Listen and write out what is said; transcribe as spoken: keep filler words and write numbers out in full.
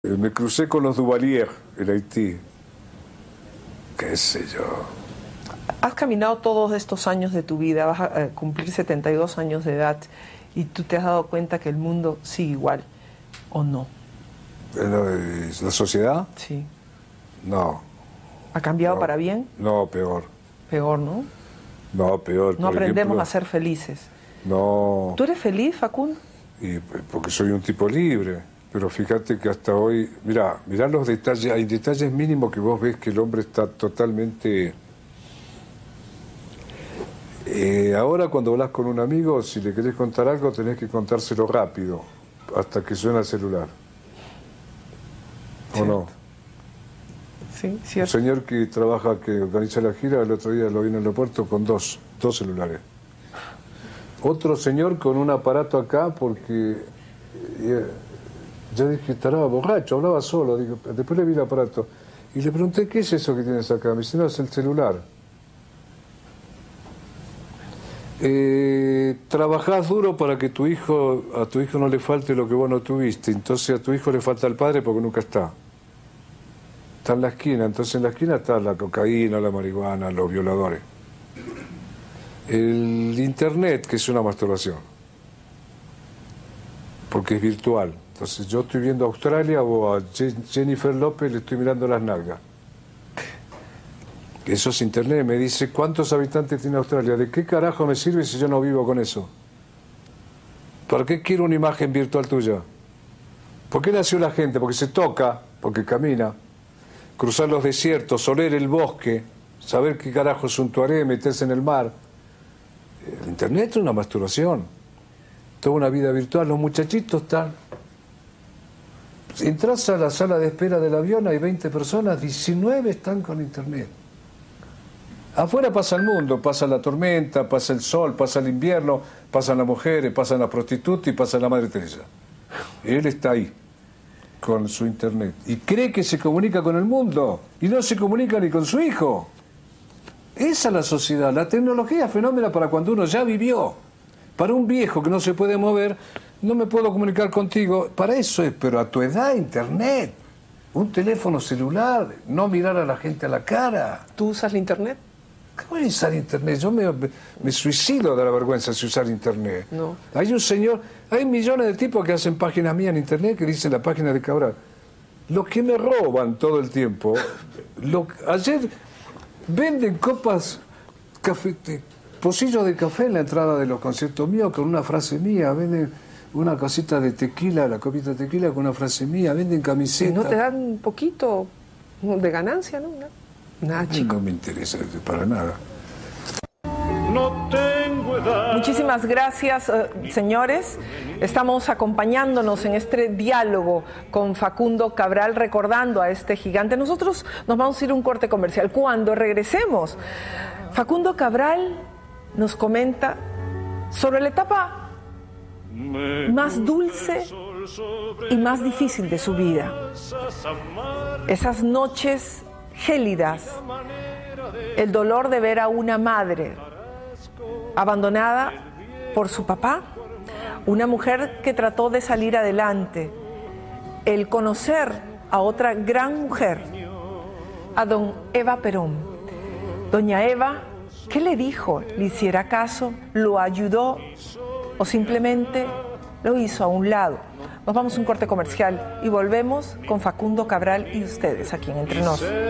Me crucé con los Duvalier en Haití. Qué sé yo. Has caminado todos estos años de tu vida, vas a eh, cumplir setenta y dos años de edad y tú te has dado cuenta que el mundo sigue igual, ¿o no? ¿La, la sociedad? Sí. No. ¿Ha cambiado no, para bien? No, peor. Peor, ¿no? No, peor. No Por aprendemos ejemplo, a ser felices. No. ¿Tú eres feliz, Facundo? Y porque soy un tipo libre. Pero fíjate que hasta hoy, mira, mirá los detalles, hay detalles mínimos que vos ves que el hombre está totalmente... Eh, ahora cuando hablas con un amigo, si le querés contar algo, tenés que contárselo rápido, hasta que suena el celular. ¿O no? Sí, cierto. Un señor que trabaja, que organiza la gira, el otro día lo vi en el aeropuerto con dos, dos celulares. Otro señor con un aparato acá porque... Eh, yo dije, estará borracho, hablaba solo. Digo, después le vi el aparato y le pregunté, ¿qué es eso que tienes acá? Me dice, no, es el celular. Eh, trabajás duro para que tu hijo, a tu hijo no le falte lo que vos no tuviste. Entonces a tu hijo le falta el padre porque nunca está. Está en la esquina. Entonces en la esquina está la cocaína, la marihuana, los violadores. El internet, que es una masturbación. Porque es virtual. Entonces yo estoy viendo a Australia o a Jennifer López, le estoy mirando las nalgas. Eso es internet. Me dice, ¿cuántos habitantes tiene Australia? ¿De qué carajo me sirve si yo no vivo con eso? ¿Para qué quiero una imagen virtual tuya? ¿Por qué nació la gente? Porque se toca, porque camina. Cruzar los desiertos, oler el bosque, saber qué carajo es un tuareg, meterse en el mar. El internet es una masturbación. Toda una vida virtual. Los muchachitos están... Entras a la sala de espera del avión, hay veinte personas, diecinueve están con internet. Afuera pasa el mundo, pasa la tormenta, pasa el sol, pasa el invierno, pasan las mujeres, pasan las prostitutas y pasa la Madre Teresa. Él está ahí, con su internet. Y cree que se comunica con el mundo, y no se comunica ni con su hijo. Esa es la sociedad. La tecnología es fenómeno para cuando uno ya vivió. Para un viejo que no se puede mover, no me puedo comunicar contigo. Para eso es, pero a tu edad, internet. Un teléfono celular, no mirar a la gente a la cara. ¿Tú usas la internet? ¿Cómo es usar internet? Yo me, me suicido de la vergüenza si usar internet. No. Hay un señor, hay millones de tipos que hacen páginas mías en internet que dicen la página de Cabral. Los que me roban todo el tiempo, lo, ayer venden copas, café, pocillos de café en la entrada de los conciertos míos con una frase mía, venden una cosita de tequila, la copita de tequila con una frase mía, venden camisetas. ¿Y no te dan un poquito de ganancia, no? Nada, chico. No me interesa para nada. No tengo edad. Muchísimas gracias, eh, señores. Estamos acompañándonos en este diálogo con Facundo Cabral, recordando a este gigante. Nosotros nos vamos a ir a un corte comercial. Cuando regresemos, Facundo Cabral nos comenta sobre la etapa más dulce y más difícil de su vida. Esas noches gélidas, el dolor de ver a una madre abandonada por su papá, una mujer que trató de salir adelante, el conocer a otra gran mujer, a don Eva Perón. Doña Eva, ¿qué le dijo? ¿Le hiciera caso? ¿Lo ayudó? ¿O simplemente lo hizo a un lado? Nos vamos a un corte comercial y volvemos con Facundo Cabral y ustedes aquí en Entre Nos.